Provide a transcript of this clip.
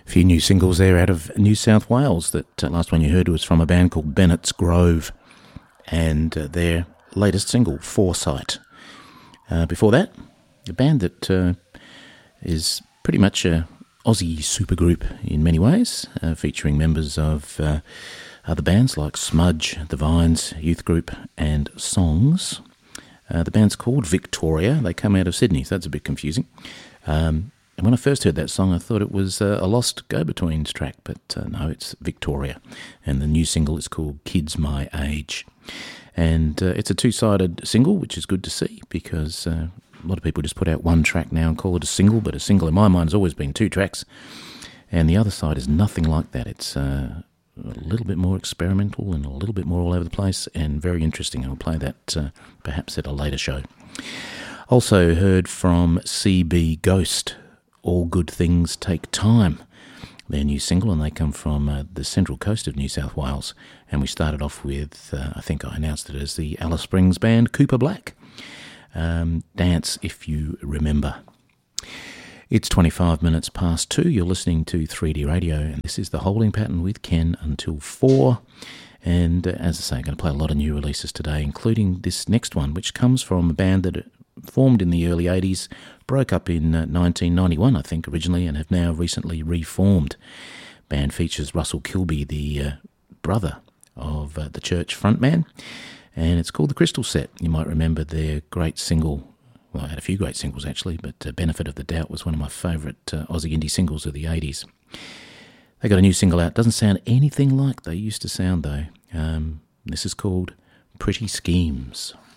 A few new singles there out of New South Wales. That last one you heard was from a band called Bennett's Grove and their latest single, Foresight. Before that, a band that is pretty much a Aussie supergroup in many ways, featuring members of other bands like Smudge, The Vines, Youth Group and Songs. The band's called Victoria. They come out of Sydney, so that's a bit confusing. And when I first heard that song, I thought it was a Lost Go-Betweens track, but no, it's Victoria. And the new single is called Kids My Age. And it's a two-sided single, which is good to see, because a lot of people just put out one track now and call it a single, but a single in my mind has always been two tracks. And the other side is nothing like that. It's a little bit more experimental and a little bit more all over the place and very interesting. I'll play that perhaps at a later show. Also heard from CB Ghost, All Good Things Take Time, their new single, and they come from the central coast of New South Wales. And we started off with, I think I announced it as the Alice Springs band, Cooper Black. Dance If You Remember. It's 25 minutes past 2. You're listening to 3D Radio, and this is The Holding Pattern with Ken until 4. And as I say, I'm going to play a lot of new releases today, including this next one, which comes from a band that formed in the early 80s, broke up in 1991, I think, originally, and have now recently reformed. Band features Russell Kilby, the brother of the Church frontman, and it's called The Crystal Set. You might remember their great single, well, I had a few great singles actually, but Benefit of the Doubt was one of my favourite Aussie indie singles of the 80s. They got a new single out. Doesn't sound anything like they used to sound, though. This is called Pretty Schemes.